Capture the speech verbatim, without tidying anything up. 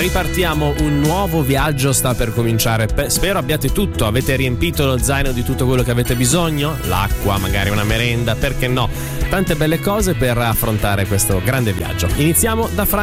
ripartiamo, un nuovo viaggio sta per cominciare. Spero abbiate tutto, avete riempito lo zaino di tutto quello che avete bisogno, l'acqua, magari una merenda, perché no? Tante belle cose per affrontare questo grande viaggio. Iniziamo da Francia.